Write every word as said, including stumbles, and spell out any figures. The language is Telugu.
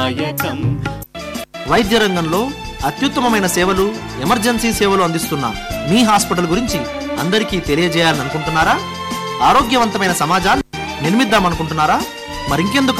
దాయకం. వైద్య రంగంలో అత్యుత్తమమైన సేవలు, ఎమర్జెన్సీ సేవలు అందిస్తున్న మీ హాస్పిటల్ గురించి అందరికీ తెలియజేయాలని అనుకుంటున్నారా? ఆరోగ్యవంతమైన సమాజాన్ని నిర్మిద్దామనుకుంటున్నారా? మరింకెందుకు